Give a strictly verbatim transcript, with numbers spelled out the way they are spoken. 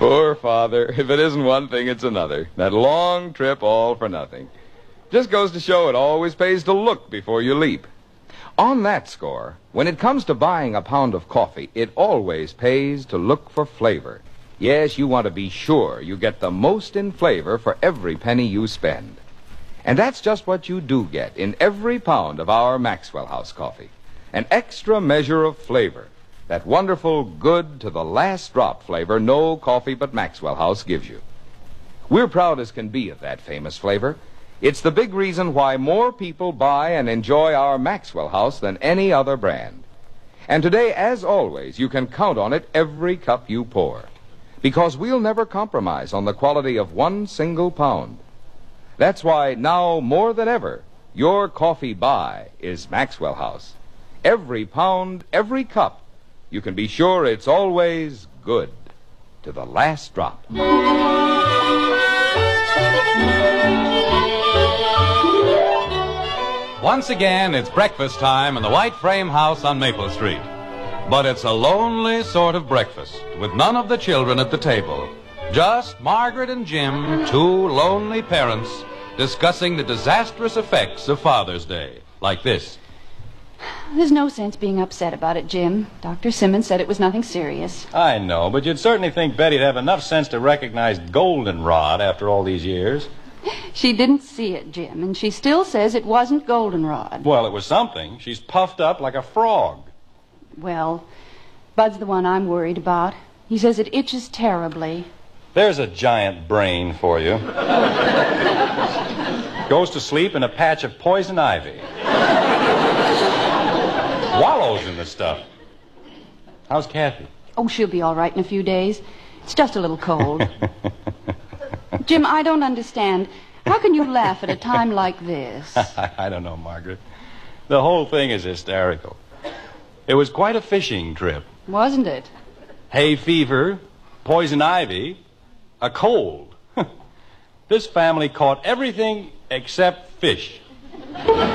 Poor father. If it isn't one thing, it's another. That long trip all for nothing. Just goes to show it always pays to look before you leap. On that score, when it comes to buying a pound of coffee, it always pays to look for flavor. Yes, you want to be sure you get the most in flavor for every penny you spend. And that's just what you do get in every pound of our Maxwell House coffee. An extra measure of flavor. That wonderful, good to the last drop flavor no coffee but Maxwell House gives you. We're proud as can be of that famous flavor. It's the big reason why more people buy and enjoy our Maxwell House than any other brand. And today, as always, you can count on it every cup you pour. Because we'll never compromise on the quality of one single pound. That's why now, more than ever, your coffee buy is Maxwell House. Every pound, every cup, you can be sure it's always good to the last drop. Once again, it's breakfast time in the White Frame House on Maple Street. But it's a lonely sort of breakfast, with none of the children at the table. Just Margaret and Jim, two lonely parents, discussing the disastrous effects of Father's Day, like this. There's no sense being upset about it, Jim. Doctor Simmons said it was nothing serious. I know, but you'd certainly think Betty'd have enough sense to recognize goldenrod after all these years. She didn't see it, Jim, and she still says it wasn't goldenrod. Well, it was something. She's puffed up like a frog. Well, Bud's the one I'm worried about. He says it itches terribly. There's a giant brain for you. Goes to sleep in a patch of poison ivy. Wallows in the stuff. How's Kathy? Oh, she'll be all right in a few days. It's just a little cold. Jim, I don't understand. How can you laugh at a time like this? I don't know, Margaret. The whole thing is hysterical. It was quite a fishing trip. Wasn't it? Hay fever, poison ivy, a cold. This family caught everything except fish.